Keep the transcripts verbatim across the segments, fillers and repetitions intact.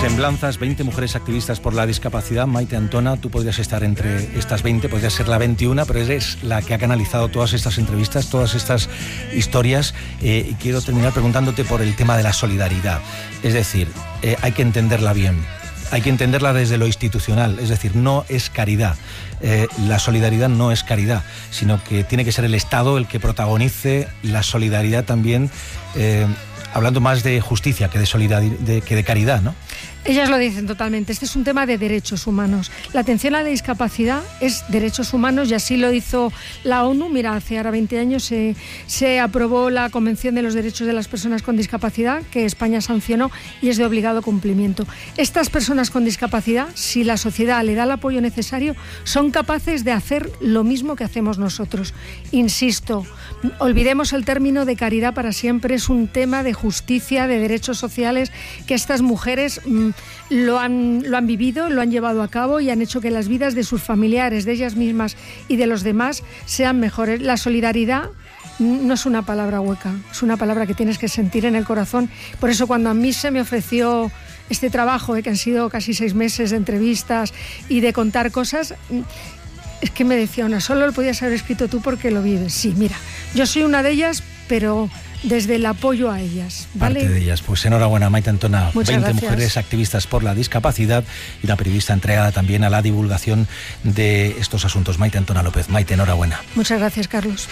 Semblanzas, veinte mujeres activistas por la discapacidad. Maite Antona, tú podrías estar entre estas veinte, podrías ser la veintiuna, pero eres la que ha canalizado todas estas entrevistas, todas estas historias. Eh, y quiero terminar preguntándote por el tema de la solidaridad. Es decir, eh, hay que entenderla bien. Hay que entenderla desde lo institucional, es decir, no es caridad. Eh, la solidaridad no es caridad, sino que tiene que ser el Estado el que protagonice la solidaridad también, eh, hablando más de justicia que de solidaridad, de, que de caridad, ¿no? Ellas lo dicen totalmente. Este es un tema de derechos humanos. La atención a la discapacidad es derechos humanos y así lo hizo la ONU. Mira, hace ahora veinte años se, se aprobó la Convención de los Derechos de las Personas con Discapacidad, que España sancionó y es de obligado cumplimiento. Estas personas con discapacidad, si la sociedad le da el apoyo necesario, son capaces de hacer lo mismo que hacemos nosotros. Insisto, olvidemos el término de caridad para siempre. Es un tema de justicia, de derechos sociales, que estas mujeres mmm, Lo han, lo han vivido, lo han llevado a cabo y han hecho que las vidas de sus familiares, de ellas mismas y de los demás sean mejores. La solidaridad no es una palabra hueca, es una palabra que tienes que sentir en el corazón. Por eso cuando a mí se me ofreció este trabajo, eh, que han sido casi seis meses de entrevistas y de contar cosas, es que me decía una, solo lo podías haber escrito tú porque lo vives. Sí, mira, yo soy una de ellas, pero desde el apoyo a ellas, ¿vale? Parte de ellas. Pues enhorabuena, Maite Antona. Muchas veinte gracias. Mujeres activistas por la discapacidad y una periodista entregada también a la divulgación de estos asuntos. Maite Antona López. Maite, enhorabuena. Muchas gracias, Carlos.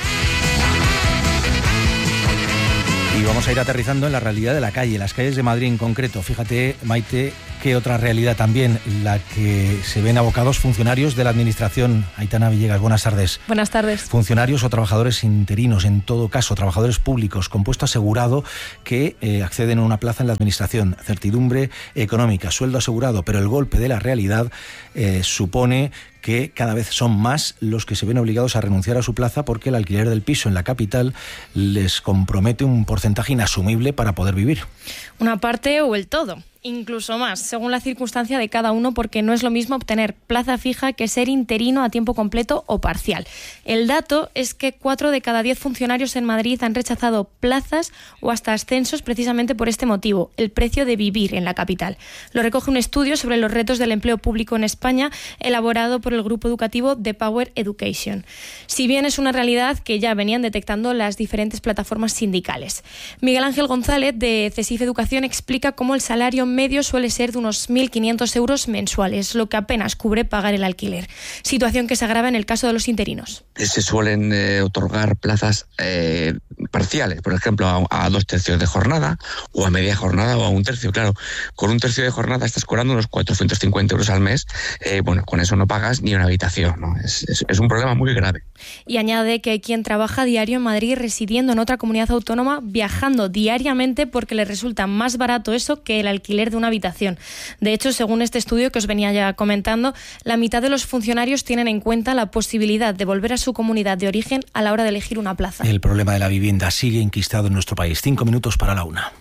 Y vamos a ir aterrizando en la realidad de la calle, las calles de Madrid en concreto. Fíjate, Maite, qué otra realidad también, la que se ven abocados funcionarios de la Administración. Aitana Villegas, buenas tardes. Buenas tardes. Funcionarios o trabajadores interinos, en todo caso, trabajadores públicos con puesto asegurado que eh, acceden a una plaza en la Administración. Certidumbre económica, sueldo asegurado, pero el golpe de la realidad eh, supone que cada vez son más los que se ven obligados a renunciar a su plaza porque el alquiler del piso en la capital les compromete un porcentaje inasumible para poder vivir. Una parte o el todo. Incluso más, según la circunstancia de cada uno, porque no es lo mismo obtener plaza fija que ser interino a tiempo completo o parcial. El dato es que cuatro de cada diez funcionarios en Madrid han rechazado plazas o hasta ascensos precisamente por este motivo, el precio de vivir en la capital. Lo recoge un estudio sobre los retos del empleo público en España, elaborado por el grupo educativo The Power Education. Si bien es una realidad que ya venían detectando las diferentes plataformas sindicales. Miguel Ángel González, de CESIF Educación, explica cómo el salario medio suele ser de unos mil quinientos euros mensuales, lo que apenas cubre pagar el alquiler. Situación que se agrava en el caso de los interinos. Se suelen eh, otorgar plazas eh, parciales, por ejemplo, a, a dos tercios de jornada, o a media jornada, o a un tercio. Claro, con un tercio de jornada estás cobrando unos cuatrocientos cincuenta euros al mes. Eh, bueno, con eso no pagas ni una habitación, ¿no? Es, es, es un problema muy grave. Y añade que hay quien trabaja diario en Madrid residiendo en otra comunidad autónoma, viajando diariamente porque le resulta más barato eso que el alquiler de una habitación. De hecho, según este estudio que os venía ya comentando, la mitad de los funcionarios tienen en cuenta la posibilidad de volver a su comunidad de origen a la hora de elegir una plaza. El problema de la vivienda sigue enquistado en nuestro país. Cinco minutos para la una.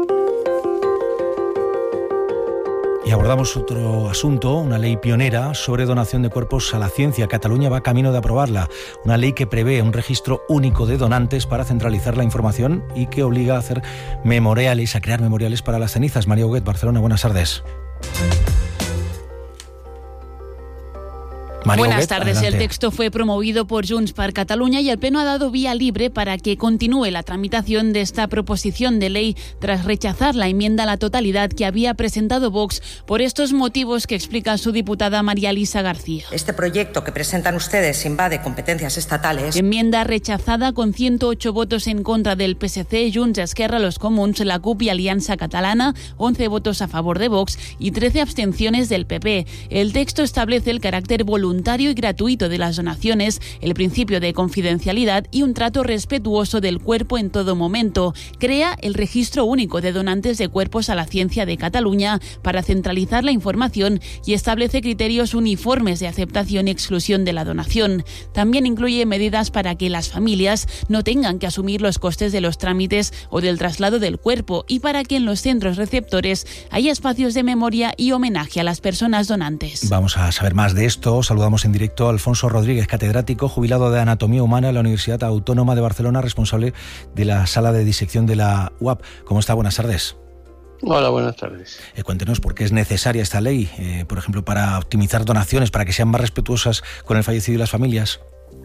Y abordamos otro asunto, una ley pionera sobre donación de cuerpos a la ciencia. Cataluña va camino de aprobarla. Una ley que prevé un registro único de donantes para centralizar la información y que obliga a hacer memoriales, a crear memoriales para las cenizas. María Huguet, Barcelona, buenas tardes. María Buenas Huguet, tardes. adelante. El texto fue promovido por Junts per Catalunya y el Pleno ha dado vía libre para que continúe la tramitación de esta proposición de ley tras rechazar la enmienda a la totalidad que había presentado Vox por estos motivos que explica su diputada María Elisa García. Este proyecto que presentan ustedes invade competencias estatales. Enmienda rechazada con ciento ocho votos en contra del P S C, Junts, Esquerra, los Comuns, la C U P y Alianza Catalana, once votos a favor de Vox y trece abstenciones del P P. El texto establece el carácter voluntario voluntario y gratuito de las donaciones, el principio de confidencialidad y un trato respetuoso del cuerpo en todo momento. Crea el registro único de donantes de cuerpos a la ciencia de Cataluña para centralizar la información y establece criterios uniformes de aceptación y exclusión de la donación. También incluye medidas para que las familias no tengan que asumir los costes de los trámites o del traslado del cuerpo y para que en los centros receptores haya espacios de memoria y homenaje a las personas donantes. Vamos a saber más de esto. Saludamos en directo a Alfonso Rodríguez, catedrático jubilado de Anatomía Humana en la Universidad Autónoma de Barcelona, responsable de la sala de disección de la U A P. ¿Cómo está? Buenas tardes. Hola, buenas tardes. Eh, cuéntenos por qué es necesaria esta ley, eh, por ejemplo, para optimizar donaciones, para que sean más respetuosas con el fallecido y las familias.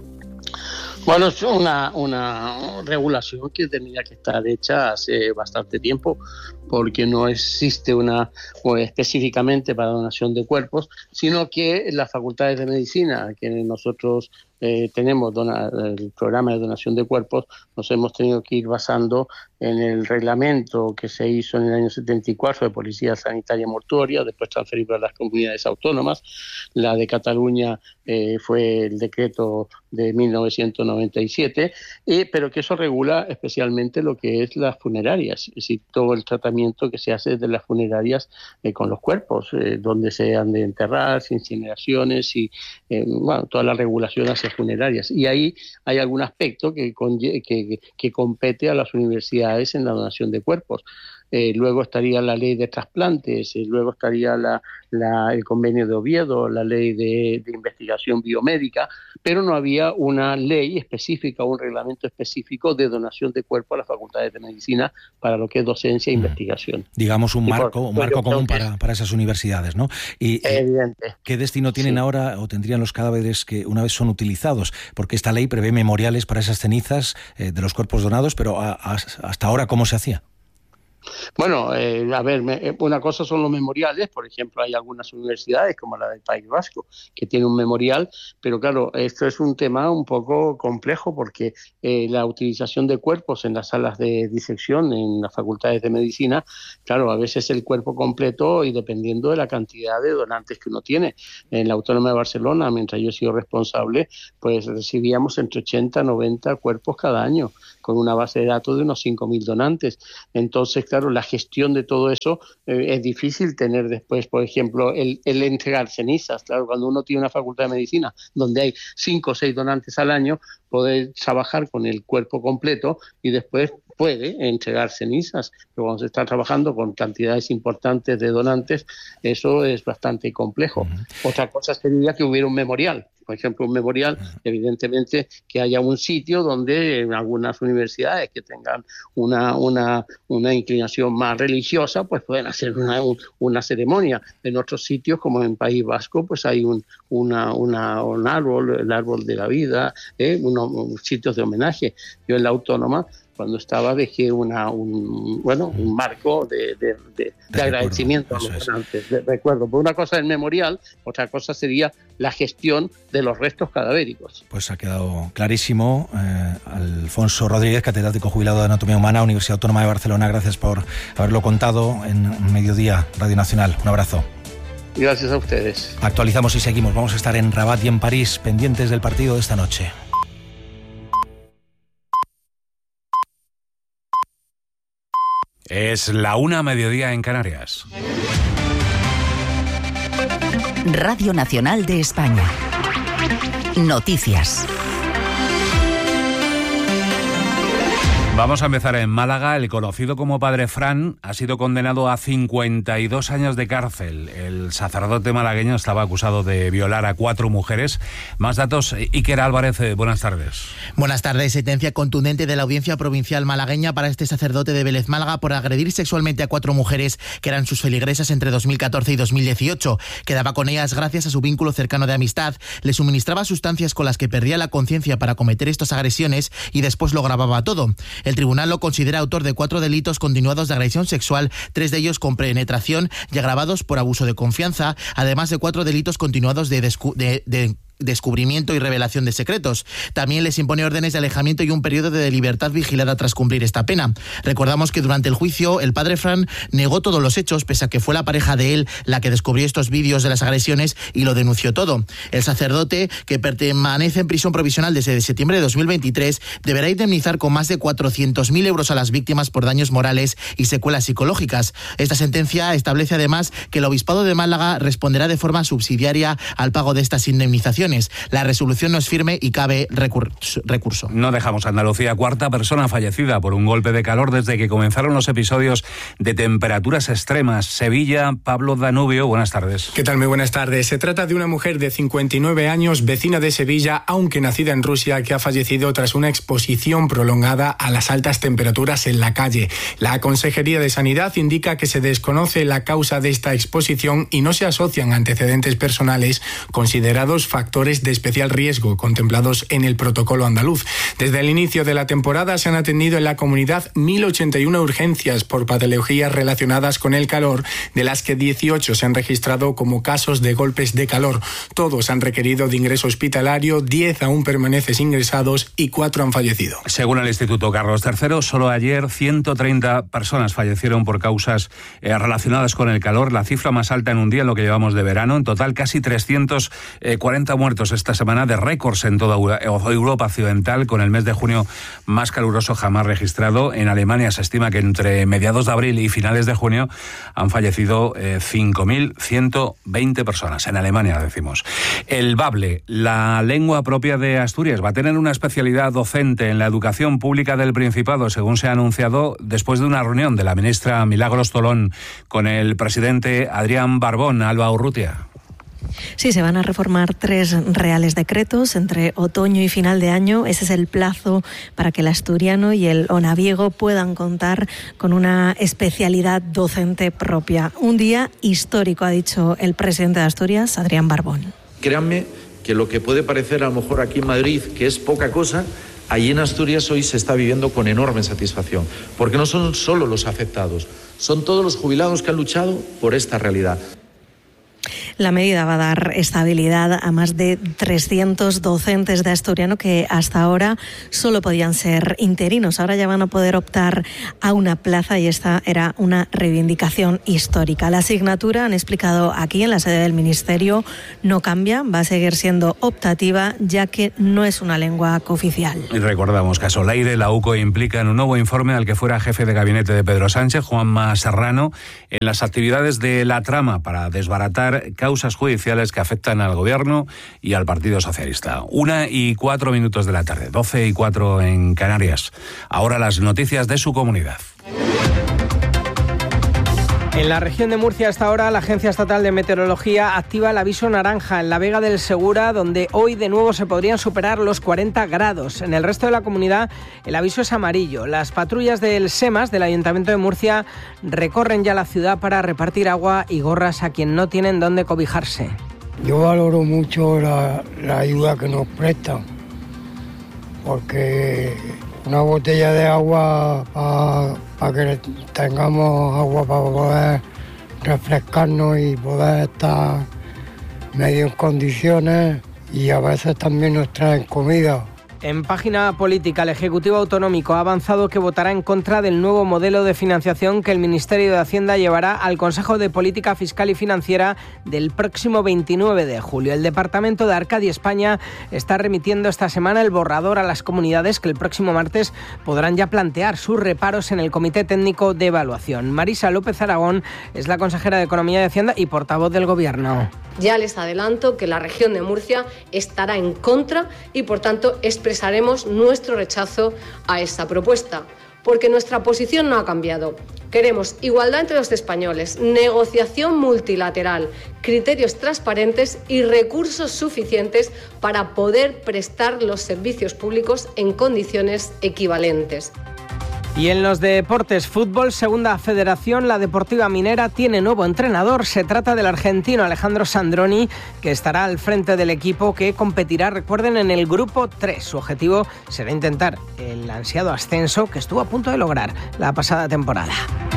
Bueno, es una, una regulación que tenía que estar hecha hace bastante tiempo, porque no existe una pues, específicamente para donación de cuerpos, sino que las facultades de medicina que nosotros eh, tenemos dona, el programa de donación de cuerpos, nos hemos tenido que ir basando en el reglamento que se hizo en el año setenta y cuatro de Policía Sanitaria Mortuoria, después transferido a las comunidades autónomas. La de Cataluña eh, fue el decreto de mil novecientos noventa y siete, eh, pero que eso regula especialmente lo que es las funerarias, es decir, todo el tratamiento que se hace de las funerarias eh, con los cuerpos, eh, donde se han de enterrar, incineraciones y eh, bueno, toda la regulación hacia funerarias. Y ahí hay algún aspecto que, que, que compete a las universidades en la donación de cuerpos. Eh, luego estaría la ley de trasplantes, eh, luego estaría la, la, el convenio de Oviedo, la ley de, de investigación biomédica, pero no había una ley específica o un reglamento específico de donación de cuerpo a las facultades de medicina para lo que es docencia e mm. investigación. Digamos un y marco, por, un marco común para, para esas universidades, ¿no? Y, Evidente. ¿Qué destino tienen sí. ahora o tendrían los cadáveres que una vez son utilizados? Porque esta ley prevé memoriales para esas cenizas eh, de los cuerpos donados, pero a, a, hasta ahora, ¿cómo se hacía? Bueno, eh, a ver, me, una cosa son los memoriales, por ejemplo, hay algunas universidades como la del País Vasco que tiene un memorial, pero claro, esto es un tema un poco complejo porque eh, la utilización de cuerpos en las salas de disección en las facultades de medicina, claro, a veces el cuerpo completo y dependiendo de la cantidad de donantes que uno tiene. En la Autónoma de Barcelona, mientras yo he sido responsable, pues recibíamos entre ochenta y noventa cuerpos cada año, con una base de datos de unos cinco mil donantes. Entonces, claro, la gestión de todo eso eh, es difícil tener después, por ejemplo, el, el entregar cenizas. Claro, cuando uno tiene una facultad de medicina donde hay cinco o seis donantes al año, poder trabajar con el cuerpo completo y después puede entregar cenizas. Pero cuando se está trabajando con cantidades importantes de donantes, eso es bastante complejo. Uh-huh. Otra cosa sería que hubiera un memorial. Por ejemplo, un memorial, evidentemente, que haya un sitio donde en algunas universidades que tengan una, una, una inclinación más religiosa, pues pueden hacer una, una ceremonia. En otros sitios, como en País Vasco, pues hay un, una, una, un árbol, el árbol de la vida, ¿eh? unos, unos sitios de homenaje. Yo en la Autónoma, cuando estaba, dejé una, un, bueno, un marco de, de, de, de agradecimiento a los donantes, de recuerdo. Por una cosa es el memorial, otra cosa sería la gestión de los restos cadavéricos. Pues ha quedado clarísimo. Eh, Alfonso Rodríguez, catedrático jubilado de Anatomía Humana, Universidad Autónoma de Barcelona, gracias por haberlo contado en Mediodía Radio Nacional. Un abrazo. Gracias a ustedes. Actualizamos y seguimos. Vamos a estar en Rabat y en París, pendientes del partido de esta noche. Es la una, mediodía en Canarias. Radio Nacional de España. Noticias. Vamos a empezar en Málaga. El conocido como Padre Fran ha sido condenado a cincuenta y dos años de cárcel. El sacerdote malagueño estaba acusado de violar a cuatro mujeres. Más datos, Iker Álvarez, buenas tardes. Buenas tardes. Sentencia contundente de la Audiencia Provincial malagueña para este sacerdote de Vélez, Málaga, por agredir sexualmente a cuatro mujeres que eran sus feligresas entre dos mil catorce y dos mil dieciocho. Quedaba con ellas gracias a su vínculo cercano de amistad. Le suministraba sustancias con las que perdía la conciencia para cometer estas agresiones y después lo grababa todo. El tribunal lo considera autor de cuatro delitos continuados de agresión sexual, tres de ellos con penetración y agravados por abuso de confianza, además de cuatro delitos continuados de, descu- de, de descubrimiento y revelación de secretos. También les impone órdenes de alejamiento y un periodo de libertad vigilada tras cumplir esta pena. Recordamos que durante el juicio el padre Fran negó todos los hechos, pese a que fue la pareja de él la que descubrió estos vídeos de las agresiones y lo denunció todo. El sacerdote, que permanece en prisión provisional desde septiembre de dos mil veintitrés, deberá indemnizar con más de cuatrocientos mil euros a las víctimas por daños morales y secuelas psicológicas. Esta sentencia establece además que el Obispado de Málaga responderá de forma subsidiaria al pago de estas indemnizaciones. sanciones. La resolución no es firme y cabe recurso. No dejamos Andalucía. Cuarta persona fallecida por un golpe de calor desde que comenzaron los episodios de temperaturas extremas. Sevilla, Pablo Danubio, buenas tardes. ¿Qué tal? Muy buenas tardes. Se trata de una mujer de cincuenta y nueve años, vecina de Sevilla, aunque nacida en Rusia, que ha fallecido tras una exposición prolongada a las altas temperaturas en la calle. La Consejería de Sanidad indica que se desconoce la causa de esta exposición y no se asocian antecedentes personales considerados factores de especial riesgo contemplados en el protocolo andaluz. Desde el inicio de la temporada se han atendido en la comunidad mil ochenta y una urgencias por patologías relacionadas con el calor, de las que dieciocho se han registrado como casos de golpes de calor. Todos han requerido de ingreso hospitalario, diez aún permanecen ingresados y cuatro han fallecido. Según el Instituto Carlos tercero, solo ayer ciento treinta personas fallecieron por causas eh, relacionadas con el calor, la cifra más alta en un día en lo que llevamos de verano. En total, casi trescientos cuarenta muertos esta semana, de récords en toda Europa occidental, con el mes de junio más caluroso jamás registrado. En Alemania se estima que entre mediados de abril y finales de junio han fallecido eh, cinco mil ciento veinte personas. En Alemania, decimos. El bable, la lengua propia de Asturias, va a tener una especialidad docente en la educación pública del Principado, según se ha anunciado después de una reunión de la ministra Milagros Tolón con el presidente Adrián Barbón. Alba Urrutia. Sí, se van a reformar tres reales decretos entre otoño y final de año. Ese es el plazo para que el asturiano y el onaviego puedan contar con una especialidad docente propia. Un día histórico, ha dicho el presidente de Asturias, Adrián Barbón. Créanme que lo que puede parecer a lo mejor aquí en Madrid, que es poca cosa, allí en Asturias hoy se está viviendo con enorme satisfacción, porque no son solo los afectados, son todos los jubilados que han luchado por esta realidad. La medida va a dar estabilidad a más de trescientos docentes de asturiano que hasta ahora solo podían ser interinos. Ahora ya van a poder optar a una plaza y esta era una reivindicación histórica. La asignatura, han explicado aquí en la sede del Ministerio, no cambia, va a seguir siendo optativa ya que no es una lengua cooficial. Y recordamos que a Soleire, la U C O implica en un nuevo informe al que fuera jefe de gabinete de Pedro Sánchez, Juanma Serrano, en las actividades de la trama para desbaratar causas judiciales que afectan al Gobierno y al Partido Socialista. Una y cuatro minutos de la tarde, doce y cuatro en Canarias. Ahora las noticias de su comunidad. En la región de Murcia, hasta ahora, la Agencia Estatal de Meteorología activa el aviso naranja en la Vega del Segura, donde hoy de nuevo se podrían superar los cuarenta grados. En el resto de la comunidad, el aviso es amarillo. Las patrullas del SEMAS, del Ayuntamiento de Murcia, recorren ya la ciudad para repartir agua y gorras a quien no tienen dónde cobijarse. Yo valoro mucho la, la ayuda que nos prestan, porque una botella de agua para pa que tengamos agua para poder refrescarnos y poder estar medio en condiciones, y a veces también nos traen comida. En página política, el Ejecutivo Autonómico ha avanzado que votará en contra del nuevo modelo de financiación que el Ministerio de Hacienda llevará al Consejo de Política Fiscal y Financiera del próximo veintinueve de julio. El Departamento de Arcadia España está remitiendo esta semana el borrador a las comunidades que el próximo martes podrán ya plantear sus reparos en el Comité Técnico de Evaluación. Marisa López Aragón es la consejera de Economía y Hacienda y portavoz del Gobierno. Ya les adelanto que la región de Murcia estará en contra y, por tanto, expresaremos nuestro rechazo a esta propuesta, porque nuestra posición no ha cambiado. Queremos igualdad entre los españoles, negociación multilateral, criterios transparentes y recursos suficientes para poder prestar los servicios públicos en condiciones equivalentes. Y en los deportes, fútbol, segunda federación, la Deportiva Minera tiene nuevo entrenador. Se trata del argentino Alejandro Sandroni, que estará al frente del equipo que competirá, recuerden, en el grupo tres. Su objetivo será intentar el ansiado ascenso que estuvo a punto de lograr la pasada temporada.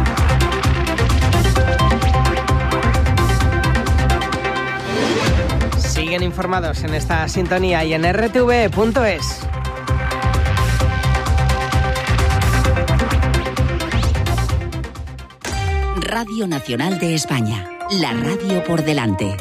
Siguen informados en esta sintonía y en erre te ve punto es. Radio Nacional de España, la radio por delante.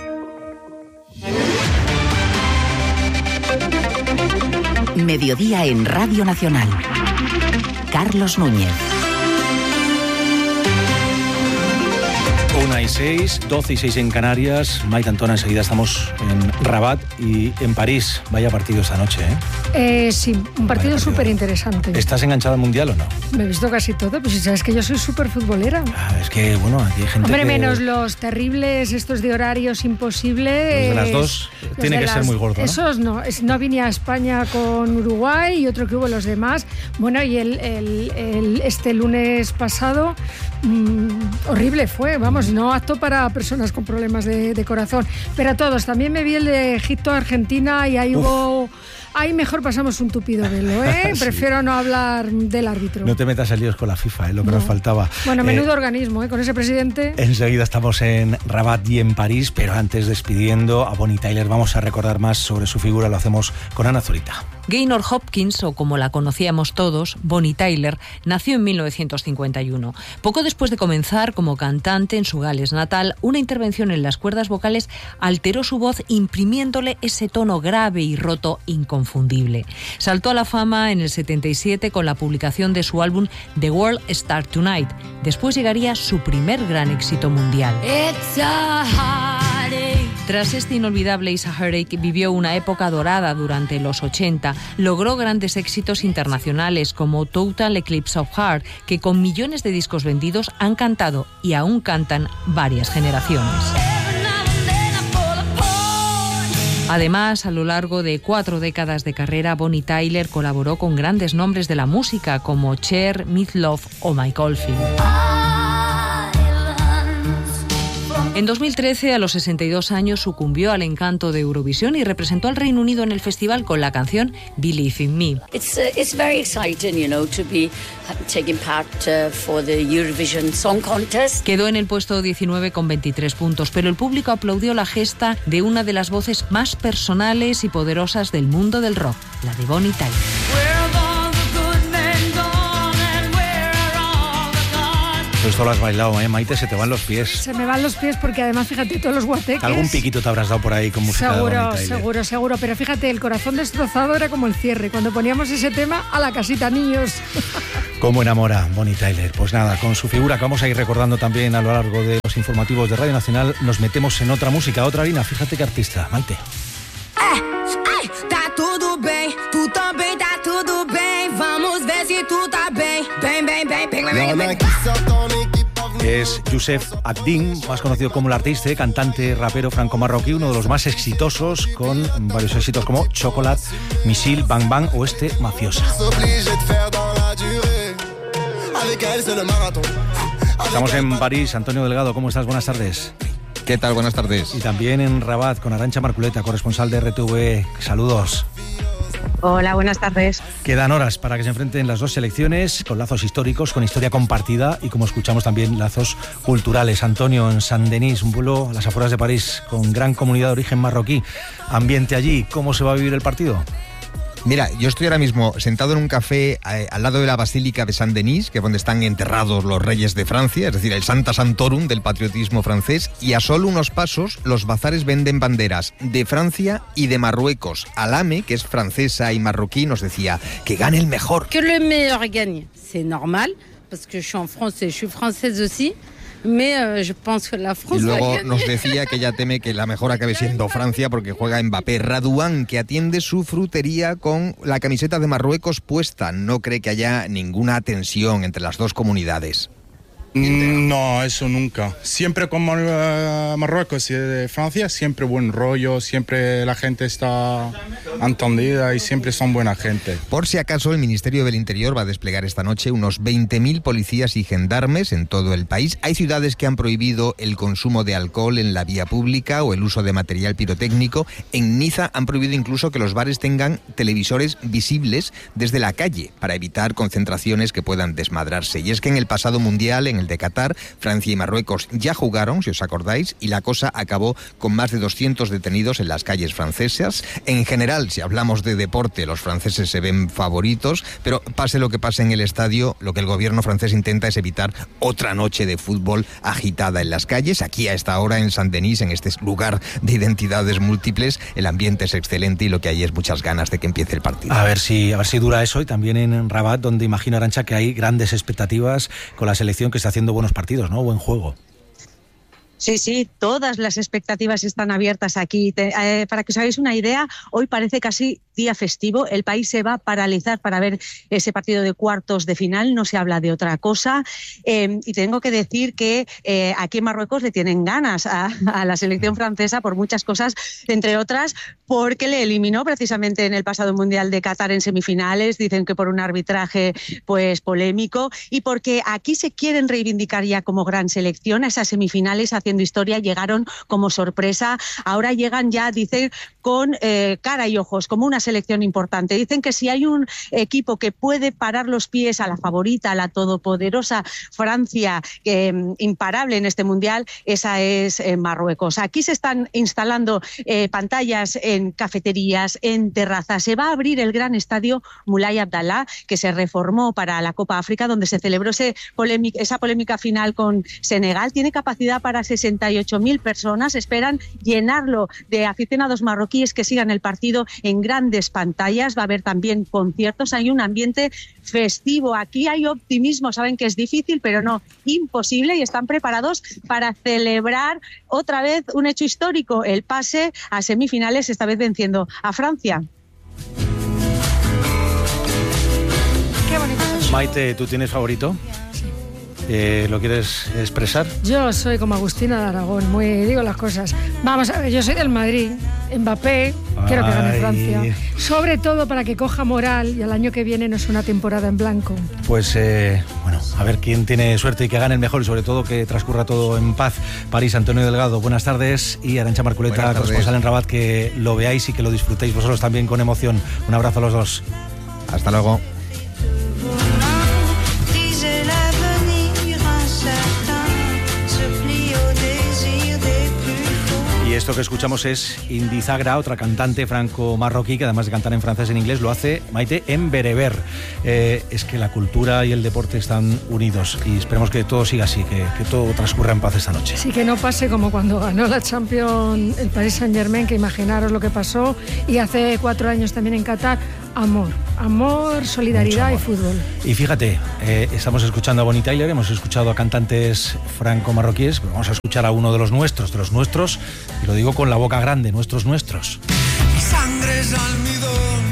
Mediodía en Radio Nacional. Carlos Núñez. Una y seis, doce y seis en Canarias. Maite Antona, enseguida estamos en Rabat y en París. Vaya partido esta noche, ¿eh? Eh, sí, un partido súper interesante. ¿Estás enganchada al Mundial o no? Me he visto casi todo, pues si sabes que yo soy súper futbolera. Ah, es que, bueno, aquí hay gente Hombre, que... menos los terribles, estos de horarios imposibles. Los de las dos, tiene que las... ser muy gordo, ¿no? Esos no, es, no vine a España con Uruguay y otro que hubo los demás. Bueno, y el, el, el este lunes pasado, mmm, horrible fue, vamos, no apto para personas con problemas de, de corazón. Pero a todos, también me vi el de Egipto-Argentina y ahí Uf. hubo... Ahí mejor pasamos un tupido velo, ¿eh? Sí. Prefiero no hablar del árbitro. No te metas en líos con la FIFA, ¿eh? Lo que no. nos faltaba. Bueno, menudo eh, organismo, ¿eh? Con ese presidente. Enseguida estamos en Rabat y en París, pero antes, despidiendo a Bonnie Tyler, vamos a recordar más sobre su figura. Lo hacemos con Ana Zurita. Gaynor Hopkins, o como la conocíamos todos, Bonnie Tyler, nació en mil novecientos cincuenta y uno. Poco después de comenzar como cantante en su Gales natal, una intervención en las cuerdas vocales alteró su voz, imprimiéndole ese tono grave y roto inconfundible. Saltó a la fama en el setenta y siete con la publicación de su álbum The World Starts Tonight. Después llegaría su primer gran éxito mundial. It's a heartache. Tras este inolvidable It's a Heartache, vivió una época dorada durante los ochenta. Logró grandes éxitos internacionales como Total Eclipse of Heart, que con millones de discos vendidos han cantado y aún cantan varias generaciones. Además, a lo largo de cuatro décadas de carrera, Bonnie Tyler colaboró con grandes nombres de la música como Cher, Meat Loaf o Mike Oldfield. En dos mil trece, a los sesenta y dos años, sucumbió al encanto de Eurovisión y representó al Reino Unido en el festival con la canción Believe in Me. It's uh, it's very exciting, you know, to be taking part uh, for the Eurovision Song Contest. Quedó en el puesto diecinueve con veintitrés puntos, pero el público aplaudió la gesta de una de las voces más personales y poderosas del mundo del rock, la de Bonnie Tyler. Esto lo has bailado, ¿eh, Maite? Se te van los pies. Se me van los pies porque además, fíjate, todos los guateques... Algún piquito te habrás dado por ahí con música seguro, de Bonnie Tyler. Seguro, seguro. Pero fíjate, el corazón destrozado era como el cierre. Cuando poníamos ese tema, a la casita, niños. Cómo enamora Bonnie Tyler. Pues nada, con su figura que vamos a ir recordando también a lo largo de los informativos de Radio Nacional, nos metemos en otra música, otra harina. Fíjate qué artista, Maite. Ay, ay, tá tudo bem, tú também tá tudo bem. Vamos ver si tú tá bem. Bem, bem, bem, bem, bem, bem. Es Youssef Abdin, más conocido como el artista, cantante, rapero franco-marroquí, uno de los más exitosos, con varios éxitos como Chocolate, Misil, Bang Bang o este Mafiosa. Estamos en París. Antonio Delgado, ¿cómo estás? Buenas tardes. ¿Qué tal? Buenas tardes. Y también en Rabat con Arantxa Marculeta, corresponsal de R T V. Saludos. Hola, buenas tardes. Quedan horas para que se enfrenten las dos selecciones, con lazos históricos, con historia compartida y, como escuchamos, también lazos culturales. Antonio, en Saint-Denis, un pueblo a las afueras de París con gran comunidad de origen marroquí. Ambiente allí, ¿cómo se va a vivir el partido? Mira, yo estoy ahora mismo sentado en un café eh, al lado de la Basílica de Saint-Denis, que es donde están enterrados los reyes de Francia, es decir, el Sancta Sanctorum del patriotismo francés, y a solo unos pasos los bazares venden banderas de Francia y de Marruecos. Alame, que es francesa y marroquí, nos decía que gane el mejor. Que le meilleur gagne, c'est normal, parce que je suis en France et je suis française aussi. Mais, euh, je pense que la France y luego nos decía que ella teme que la mejor acabe siendo Francia porque juega Mbappé. Radouan, que atiende su frutería con la camiseta de Marruecos puesta, no cree que haya ninguna tensión entre las dos comunidades. No, eso nunca. Siempre con uh, Marruecos y Francia, siempre buen rollo, siempre la gente está entendida y siempre son buena gente. Por si acaso, el Ministerio del Interior va a desplegar esta noche unos veinte mil policías y gendarmes en todo el país. Hay ciudades que han prohibido el consumo de alcohol en la vía pública o el uso de material pirotécnico. En Niza han prohibido incluso que los bares tengan televisores visibles desde la calle para evitar concentraciones que puedan desmadrarse. Y es que en el pasado mundial, en el de Qatar, Francia y Marruecos ya jugaron, si os acordáis, y la cosa acabó con más de doscientos detenidos en las calles francesas. En general, si hablamos de deporte, los franceses se ven favoritos, pero pase lo que pase en el estadio, lo que el gobierno francés intenta es evitar otra noche de fútbol agitada en las calles. Aquí a esta hora en Saint-Denis, en este lugar de identidades múltiples, el ambiente es excelente y lo que hay es muchas ganas de que empiece el partido. A ver si, a ver si dura eso, y también en Rabat, donde imagino, Arantxa, que hay grandes expectativas con la selección que está haciendo buenos partidos, ¿no? Buen juego. Sí, sí, todas las expectativas están abiertas aquí. Te, eh, para que os hagáis una idea, hoy parece casi día festivo. El país se va a paralizar para ver ese partido de cuartos de final. No se habla de otra cosa. Eh, y tengo que decir que eh, aquí en Marruecos le tienen ganas a, a la selección francesa por muchas cosas, entre otras porque le eliminó precisamente en el pasado Mundial de Qatar en semifinales. Dicen que por un arbitraje pues polémico, y porque aquí se quieren reivindicar ya como gran selección. A esas semifinales haciendo historia llegaron como sorpresa. Ahora llegan ya, dicen, con eh, cara y ojos, como una selección importante. Dicen que si hay un equipo que puede parar los pies a la favorita, a la todopoderosa Francia, eh, imparable en este Mundial, esa es eh, Marruecos. Aquí se están instalando eh, pantallas en cafeterías, en terrazas. Se va a abrir el gran estadio Moulay Abdallah, que se reformó para la Copa África, donde se celebró ese polémica, esa polémica final con Senegal. Tiene capacidad para sesenta y ocho mil personas. Esperan llenarlo de aficionados marroquíes que sigan el partido en grandes pantallas. Va a haber también conciertos. Hay un ambiente festivo. Aquí hay optimismo. Saben que es difícil, pero no imposible, y están preparados para celebrar otra vez un hecho histórico, el pase a semifinales, esta vez venciendo a Francia. Qué bonito. Maite, ¿tú tienes favorito? Eh, ¿Lo quieres expresar? Yo soy como Agustina de Aragón, muy digo las cosas. Vamos a ver, yo soy del Madrid, Mbappé, Ay. quiero que gane Francia. Sobre todo para que coja moral y al año que viene no es una temporada en blanco. Pues eh, bueno, a ver quién tiene suerte y que gane el mejor, y sobre todo que transcurra todo en paz. París, Antonio Delgado, buenas tardes, y Arantxa Marculeta, corresponsal en Rabat, que lo veáis y que lo disfrutéis vosotros también con emoción. Un abrazo a los dos. Hasta luego. Y esto que escuchamos es Indi Zagra, otra cantante franco-marroquí que además de cantar en francés e en inglés lo hace, Maite, en bereber. Eh, es que la cultura y el deporte están unidos y esperemos que todo siga así, que, que todo transcurra en paz esta noche. Sí, que no pase como cuando ganó la Champions el Paris Saint-Germain, que imaginaros lo que pasó, y hace cuatro años también en Qatar. Amor, amor, solidaridad amor. Y fútbol. Y fíjate, eh, estamos escuchando a Bonnie Tyler, hemos escuchado a cantantes franco-marroquíes, pero vamos a escuchar a uno de los nuestros, de los nuestros, y lo digo con la boca grande, nuestros nuestros. Sangre es almidón,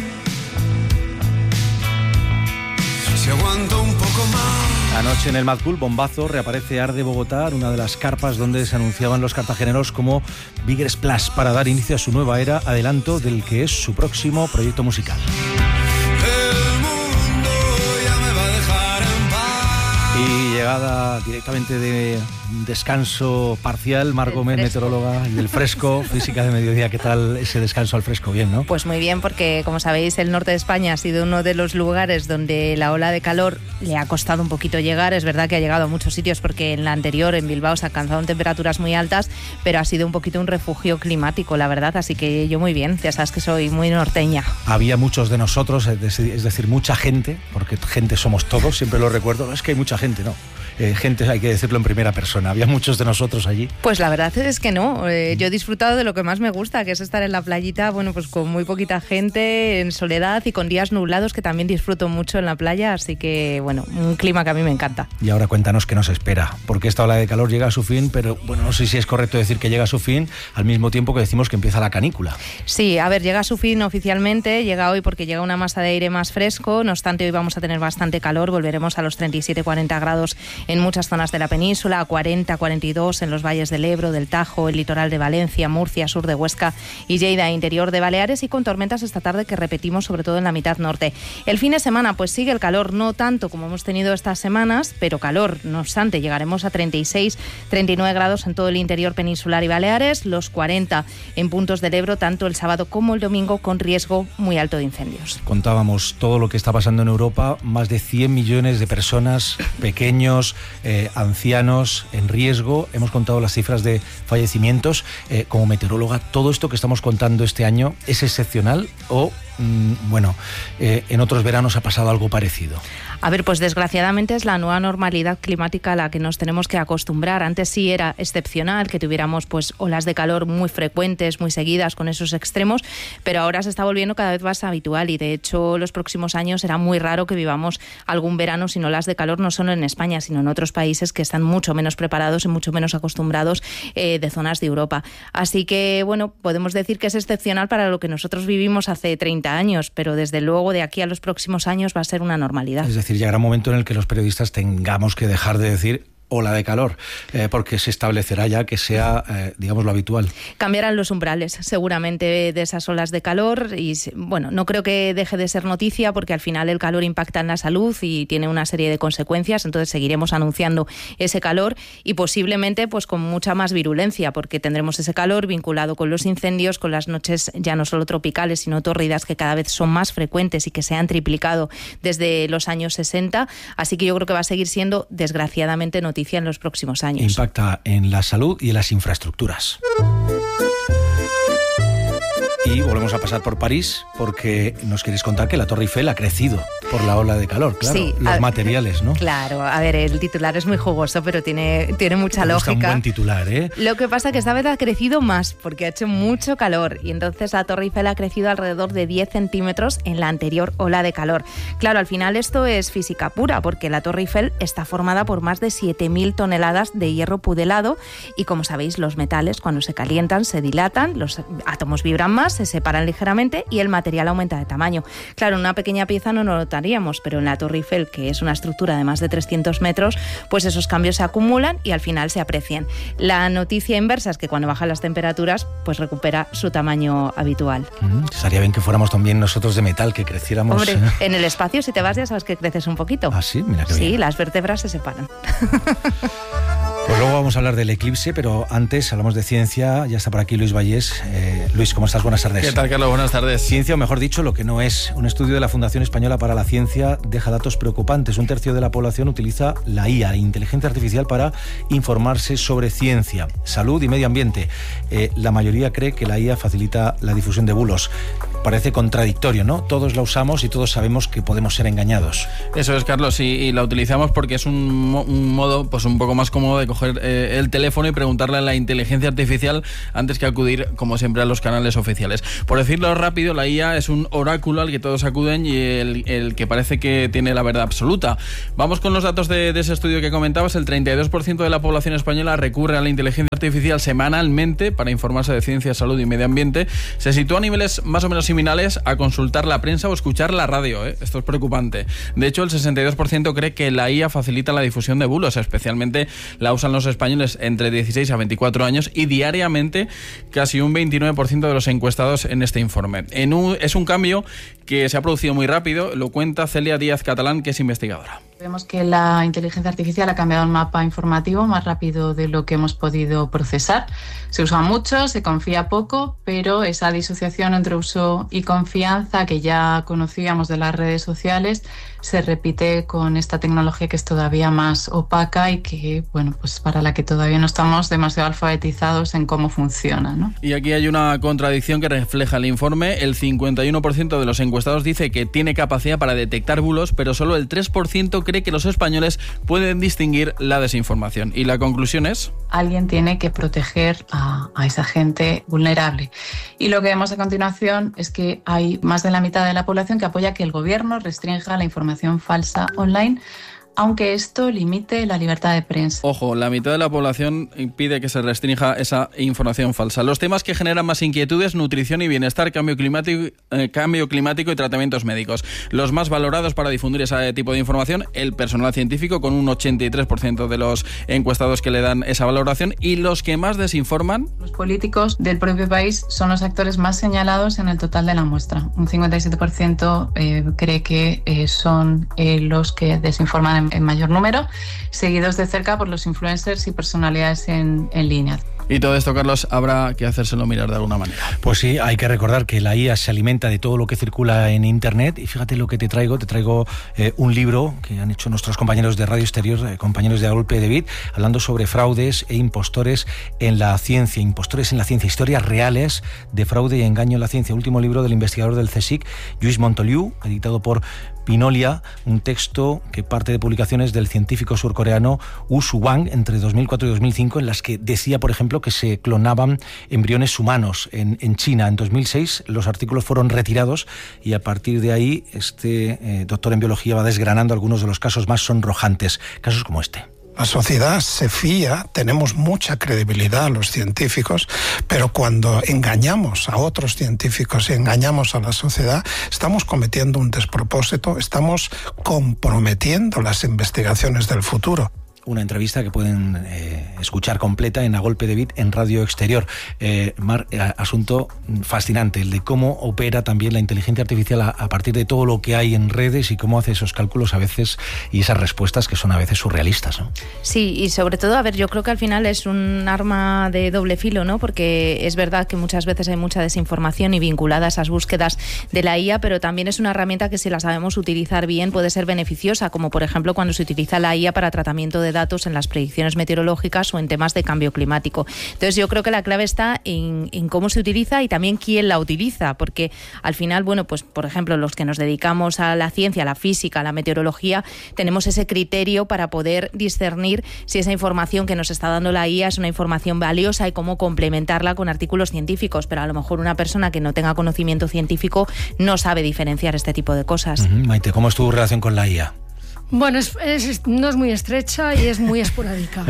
si aguanto un poco más. Anoche en el Mad Cool, bombazo, reaparece Arde Bogotá, una de las carpas donde se anunciaban los cartageneros como Bigger Splash para dar inicio a su nueva era, adelanto del que es su próximo proyecto musical. El mundo ya me va a dejar en paz. Y llegada directamente de descanso parcial, Mar Gómez, meteoróloga, y del fresco, física de mediodía. ¿Qué tal ese descanso al fresco? Bien, ¿no? Pues muy bien, porque como sabéis, el norte de España ha sido uno de los lugares donde la ola de calor le ha costado un poquito llegar. Es verdad que ha llegado a muchos sitios porque en la anterior, en Bilbao, se alcanzaron temperaturas muy altas, pero ha sido un poquito un refugio climático, la verdad. Así que yo muy bien, ya sabes que soy muy norteña. Había muchos de nosotros, es decir, mucha gente, porque gente somos todos, siempre lo recuerdo. Es que hay mucha gente, ¿no? Eh, gente, hay que decirlo en primera persona. ¿Había muchos de nosotros allí? Pues la verdad es que no. Eh, yo he disfrutado de lo que más me gusta, que es estar en la playita, bueno, pues con muy poquita gente, en soledad y con días nublados, que también disfruto mucho en la playa. Así que, bueno, un clima que a mí me encanta. Y ahora cuéntanos qué nos espera, porque esta ola de calor llega a su fin, pero bueno, no sé si es correcto decir que llega a su fin al mismo tiempo que decimos que empieza la canícula. Sí, a ver, llega a su fin oficialmente, llega hoy porque llega una masa de aire más fresco. No obstante, hoy vamos a tener bastante calor, volveremos a los treinta y siete a cuarenta grados en muchas zonas de la península, a cuarenta a cuarenta y dos en los valles del Ebro, del Tajo, el litoral de Valencia, Murcia, sur de Huesca y Lleida, interior de Baleares, y con tormentas esta tarde que repetimos sobre todo en la mitad norte. El fin de semana pues sigue el calor, no tanto como hemos tenido estas semanas, pero calor. No obstante, llegaremos a treinta y seis, treinta y nueve grados en todo el interior peninsular y Baleares, los cuarenta en puntos del Ebro, tanto el sábado como el domingo, con riesgo muy alto de incendios. Contábamos todo lo que está pasando en Europa, más de cien millones de personas, pequeños, eh, ancianos en riesgo. Hemos contado las cifras de fallecimientos. Eh, como meteoróloga, ¿todo esto que estamos contando este año es excepcional o mmm, bueno, eh, en otros veranos ha pasado algo parecido. A ver, pues desgraciadamente es la nueva normalidad climática a la que nos tenemos que acostumbrar. Antes sí era excepcional que tuviéramos pues olas de calor muy frecuentes, muy seguidas con esos extremos, pero ahora se está volviendo cada vez más habitual y de hecho los próximos años será muy raro que vivamos algún verano sin olas de calor, no solo en España, sino en otros países que están mucho menos preparados y mucho menos acostumbrados eh, de zonas de Europa. Así que, bueno, podemos decir que es excepcional para lo que nosotros vivimos hace treinta años, pero desde luego de aquí a los próximos años va a ser una normalidad. Es decir, llegará un momento en el que los periodistas tengamos que dejar de decir ola de calor, eh, porque se establecerá ya que sea, eh, digamos, lo habitual. Cambiarán los umbrales, seguramente, de esas olas de calor y, bueno, no creo que deje de ser noticia porque al final el calor impacta en la salud y tiene una serie de consecuencias, entonces seguiremos anunciando ese calor y posiblemente pues con mucha más virulencia porque tendremos ese calor vinculado con los incendios, con las noches ya no solo tropicales, sino tórridas que cada vez son más frecuentes y que se han triplicado desde los años sesenta, así que yo creo que va a seguir siendo, desgraciadamente, noticia en los próximos años. Impacta en la salud y en las infraestructuras. Y volvemos a pasar por París porque nos queréis contar que la Torre Eiffel ha crecido por la ola de calor, claro, sí, los a, materiales, ¿no? Claro, a ver, el titular es muy jugoso, pero tiene, tiene mucha Me gusta lógica. Un buen titular, ¿eh? Lo que pasa es que esta vez ha crecido más porque ha hecho mucho calor y entonces la Torre Eiffel ha crecido alrededor de diez centímetros en la anterior ola de calor. Claro, al final esto es física pura porque la Torre Eiffel está formada por más de siete mil toneladas de hierro pudelado y, como sabéis, los metales cuando se calientan se dilatan, los átomos vibran más, se separan ligeramente y el material aumenta de tamaño. Claro, en una pequeña pieza no lo notaríamos, pero en la Torre Eiffel, que es una estructura de más de trescientos metros, pues esos cambios se acumulan y al final se aprecian. La noticia inversa es que cuando bajan las temperaturas, pues recupera su tamaño habitual. Mm, estaría bien que fuéramos también nosotros de metal, que creciéramos. Hombre, en el espacio, si te vas, ya sabes que creces un poquito. Ah, sí, mira qué Sí, bien. las vértebras se separan. Pues luego vamos a hablar del eclipse, pero antes hablamos de ciencia. Ya está por aquí Luis Vallés. Eh, Luis, ¿cómo estás? Buenas tardes. ¿Qué tal, Carlos? Buenas tardes. Ciencia, o mejor dicho, lo que no es. Un estudio de la Fundación Española para la Ciencia deja datos preocupantes. Un tercio de la población utiliza la I A, inteligencia artificial, para informarse sobre ciencia, salud y medio ambiente. Eh, la mayoría cree que la I A facilita la difusión de bulos. Parece contradictorio, ¿no? Todos la usamos y todos sabemos que podemos ser engañados. Eso es, Carlos, y, y la utilizamos porque es un, mo- un modo pues un poco más cómodo de coger eh, el teléfono y preguntarle a la inteligencia artificial antes que acudir, como siempre, a los canales oficiales. Por decirlo rápido, la I A es un oráculo al que todos acuden y el, el que parece que tiene la verdad absoluta. Vamos con los datos de, de ese estudio que comentabas. El treinta y dos por ciento de la población española recurre a la inteligencia artificial semanalmente para informarse de ciencia, salud y medio ambiente. Se sitúa a niveles más o menos similares a consultar la prensa o escuchar la radio, ¿eh? Esto es preocupante. De hecho, el sesenta y dos por ciento cree que la I A facilita la difusión de bulos, especialmente la usan los españoles entre dieciséis a veinticuatro años y diariamente casi un veintinueve por ciento de los encuestados en este informe. En un, es un cambio que se ha producido muy rápido, lo cuenta Celia Díaz Catalán, que es investigadora. Vemos que la inteligencia artificial ha cambiado el mapa informativo más rápido de lo que hemos podido procesar. Se usa mucho, se confía poco, pero esa disociación entre uso y confianza que ya conocíamos de las redes sociales se repite con esta tecnología que es todavía más opaca y que, bueno, pues para la que todavía no estamos demasiado alfabetizados en cómo funciona, ¿no? Y aquí hay una contradicción que refleja el informe. El cincuenta y uno por ciento de los encuestados dice que tiene capacidad para detectar bulos, pero solo el tres por ciento cree que los españoles pueden distinguir la desinformación. Y la conclusión es: alguien tiene que proteger a, a esa gente vulnerable. Y lo que vemos a continuación es que hay más de la mitad de la población que apoya que el gobierno restrinja la información falsa online, aunque esto limite la libertad de prensa. Ojo, la mitad de la población impide que se restrinja esa información falsa. Los temas que generan más inquietudes: nutrición y bienestar, cambio climático, eh, cambio climático y tratamientos médicos. Los más valorados para difundir ese tipo de información: el personal científico, con un ochenta y tres por ciento de los encuestados que le dan esa valoración, y los que más desinforman. Los políticos del propio país son los actores más señalados en el total de la muestra. Un cincuenta y siete por ciento eh, cree que eh, son eh, los que desinforman en en mayor número, seguidos de cerca por los influencers y personalidades en, en línea. Y todo esto, Carlos, habrá que hacérselo mirar de alguna manera. Pues sí, hay que recordar que la I A se alimenta de todo lo que circula en Internet, y fíjate lo que te traigo, te traigo eh, un libro que han hecho nuestros compañeros de Radio Exterior, eh, compañeros de A Golpe de Bit, hablando sobre fraudes e impostores en la ciencia, impostores en la ciencia, historias reales de fraude y engaño en la ciencia. Último libro del investigador del CSIC, Lluís Montoliu, editado por Pinolia, un texto que parte de publicaciones del científico surcoreano Woo Soo-wang entre dos mil cuatro y dos mil cinco, en las que decía, por ejemplo, que se clonaban embriones humanos en, en China. En dos mil seis los artículos fueron retirados y a partir de ahí este eh, doctor en biología va desgranando algunos de los casos más sonrojantes, casos como este. La sociedad se fía, tenemos mucha credibilidad los científicos, pero cuando engañamos a otros científicos y engañamos a la sociedad, estamos cometiendo un despropósito, estamos comprometiendo las investigaciones del futuro. Una entrevista que pueden eh, escuchar completa en A Golpe de Bit en Radio Exterior. Eh, Mar, eh, asunto fascinante, el de cómo opera también la inteligencia artificial a, a partir de todo lo que hay en redes y cómo hace esos cálculos a veces y esas respuestas que son a veces surrealistas, ¿no? Sí, y sobre todo, a ver, yo creo que al final es un arma de doble filo, ¿no? Porque es verdad que muchas veces hay mucha desinformación y vinculada a esas búsquedas de la I A, pero también es una herramienta que si la sabemos utilizar bien puede ser beneficiosa, como por ejemplo cuando se utiliza la I A para tratamiento de datos datos en las predicciones meteorológicas o en temas de cambio climático. Entonces yo creo que la clave está en, en cómo se utiliza y también quién la utiliza, porque al final, bueno, pues por ejemplo los que nos dedicamos a la ciencia, a la física, a la meteorología, tenemos ese criterio para poder discernir si esa información que nos está dando la I A es una información valiosa y cómo complementarla con artículos científicos, pero a lo mejor una persona que no tenga conocimiento científico no sabe diferenciar este tipo de cosas. Uh-huh. Maite, ¿cómo es tu relación con la I A? Bueno, es, es, no es muy estrecha y es muy esporádica.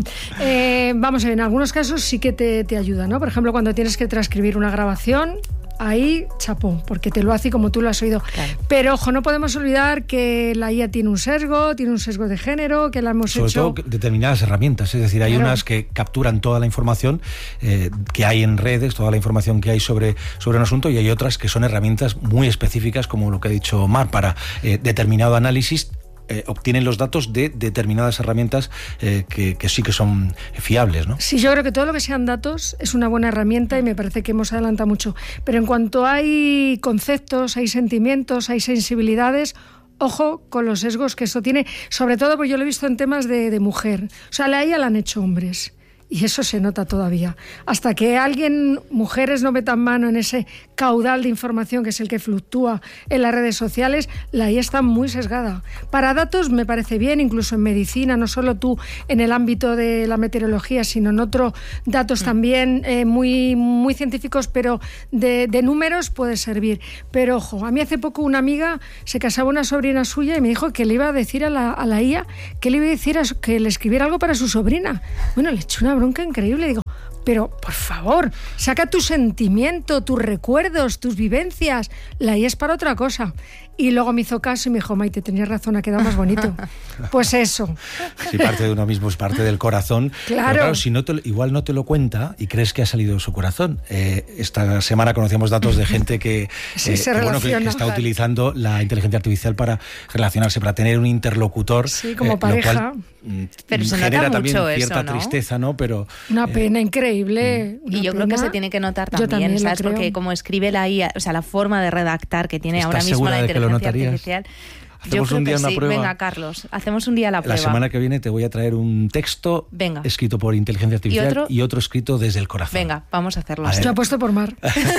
eh, vamos a ver, en algunos casos sí que te, te ayuda, ¿no? Por ejemplo, cuando tienes que transcribir una grabación, ahí chapó, porque te lo hace como tú lo has oído. Claro. Pero ojo, no podemos olvidar que la I A tiene un sesgo, tiene un sesgo de género, que la hemos Sobre hecho... Sobre todo determinadas herramientas, es decir, hay claro. unas que capturan toda la información eh, que hay en redes, toda la información que hay sobre, sobre un asunto, y hay otras que son herramientas muy específicas, como lo que ha dicho Mar, para eh, determinado análisis. Eh, obtienen los datos de determinadas herramientas eh, que, que sí que son fiables, ¿no? Sí, yo creo que todo lo que sean datos es una buena herramienta y me parece que hemos adelantado mucho. Pero en cuanto hay conceptos, hay sentimientos, hay sensibilidades, ojo con los sesgos que esto tiene, sobre todo porque yo lo he visto en temas de, de mujer. O sea, la I A la han hecho hombres. Y eso se nota todavía. Hasta que alguien, mujeres, no metan mano en ese caudal de información que es el que fluctúa en las redes sociales, la I A está muy sesgada. Para datos me parece bien, incluso en medicina, no solo tú en el ámbito de la meteorología, sino en otros datos también eh, muy, muy científicos, pero de, de números puede servir. Pero ojo, a mí hace poco una amiga se casaba una sobrina suya y me dijo que le iba a decir a la, a la I A que le iba a decir a su, que le escribiera algo para su sobrina. Bueno, le echó una bronca increíble, digo, pero por favor, saca tu sentimiento, tus recuerdos, tus vivencias, la I A es para otra cosa. Y luego me hizo caso y me dijo, Maite, tenías razón, ha quedado más bonito. Pues eso. Si parte de uno mismo es parte del corazón. Claro. Pero claro, si no te, igual no te lo cuenta y crees que ha salido de su corazón. Eh, esta semana conocíamos datos de gente que, sí, eh, se que, bueno, que, que está utilizando la inteligencia artificial para relacionarse, para tener un interlocutor. Sí, como eh, pareja. Lo cual, pero se genera nota también mucho cierta eso, ¿no? tristeza, ¿no? Pero una pena eh, increíble. Una y yo pena. creo que se tiene que notar también, también ¿sabes? Porque como escribe la I A, o sea, la forma de redactar que tiene ahora mismo la inteligencia artificial. Hacemos Yo creo un día que una sí. prueba. Venga, Carlos, hacemos un día la prueba. La semana que viene te voy a traer un texto Venga. escrito por inteligencia artificial ¿Y otro? y otro escrito desde el corazón. Venga, vamos a hacerlo. Yo apuesto por Mar.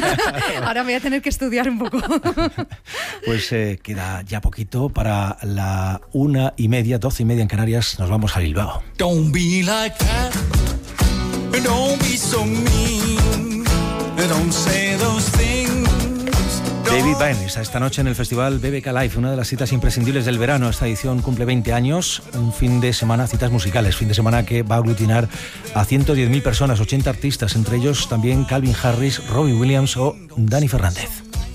Ahora voy a tener que estudiar un poco. Pues eh, queda ya poquito para la una y media, doce y media en Canarias. Nos vamos a Bilbao. Don't be like that. Don't be so mean. Don't say those things. David Byrne está esta noche en el festival B B K Live, una de las citas imprescindibles del verano. Esta edición cumple veinte años, un fin de semana, citas musicales, fin de semana que va a aglutinar a ciento diez mil personas, ochenta artistas, entre ellos también Calvin Harris, Robbie Williams o Dani Fernández.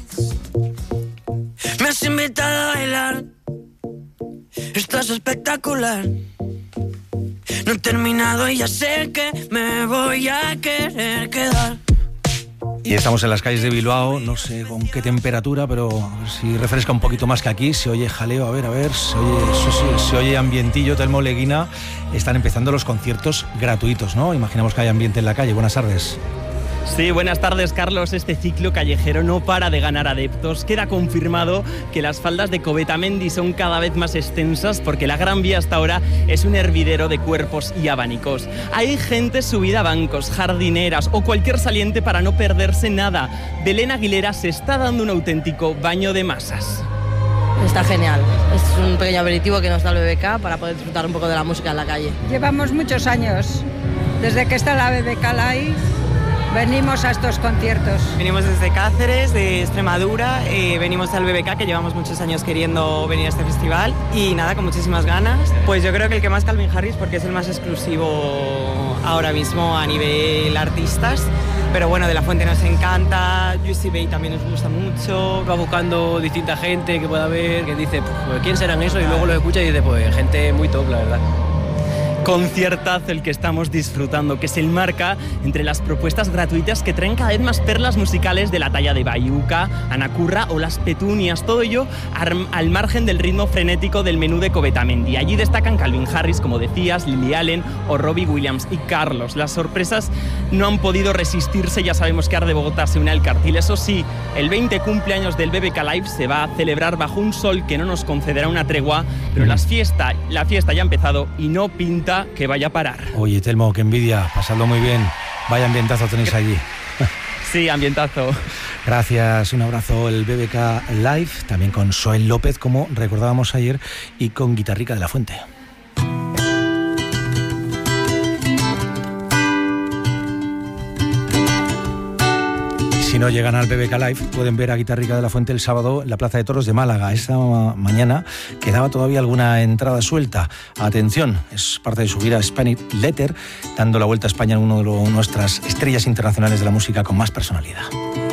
Me has invitado a bailar, estás espectacular. No he terminado y ya sé que me voy a querer quedar. Y estamos en las calles de Bilbao, no sé con qué temperatura, pero si refresca un poquito más que aquí, se oye jaleo, a ver, a ver, se oye, se, se, se oye ambientillo. Telmo, Leguina, están empezando los conciertos gratuitos, ¿no? Imaginamos que hay ambiente en la calle. Buenas tardes. Sí, buenas tardes, Carlos. Este ciclo callejero no para de ganar adeptos. Queda confirmado que las faldas de Covetamendi son cada vez más extensas porque la Gran Vía hasta ahora es un hervidero de cuerpos y abanicos. Hay gente subida a bancos, jardineras o cualquier saliente para no perderse nada. Belén Aguilera se está dando un auténtico baño de masas. Está genial. Es un pequeño aperitivo que nos da el B B K para poder disfrutar un poco de la música en la calle. Llevamos muchos años. Desde que está la B B K Live venimos a estos conciertos. Venimos desde Cáceres, de Extremadura, eh, venimos al B B K, que llevamos muchos años queriendo venir a este festival, y nada, con muchísimas ganas. Pues yo creo que el que más Calvin Harris, porque es el más exclusivo ahora mismo a nivel artistas, pero bueno, De La Fuente nos encanta, Juicy Bay también nos gusta mucho. Va buscando distinta gente que pueda ver, que dice, pues ¿quién serán esos? Y luego los escucha y dice, pues gente muy top, la verdad. Conciertazo el que estamos disfrutando, que se enmarca entre las propuestas gratuitas que traen cada vez más perlas musicales de la talla de Baiuca, Ana Curra o Las Petunias, todo ello al margen del ritmo frenético del menú de Covetamendi. Allí destacan Calvin Harris, como decías, Lily Allen o Robbie Williams y Carlos. Las sorpresas no han podido resistirse, ya sabemos que Arde Bogotá se une al cartel. Eso sí, el veinte cumpleaños del B B K Live se va a celebrar bajo un sol que no nos concederá una tregua, pero las fiesta, la fiesta ya ha empezado y no pinta que vaya a parar. Oye, Telmo, qué envidia, pasadlo muy bien. Vaya ambientazo tenéis allí. Sí, ambientazo. Gracias, un abrazo. El B B K Live, también con Soel López, como recordábamos ayer, y con Guitarrica de la Fuente. Si no llegan al B B K Live, pueden ver a Guitarrica de la Fuente el sábado en la Plaza de Toros de Málaga. Esta mañana quedaba todavía alguna entrada suelta. Atención, es parte de su gira Spanish Letter, dando la vuelta a España en uno de los, nuestras estrellas internacionales de la música con más personalidad.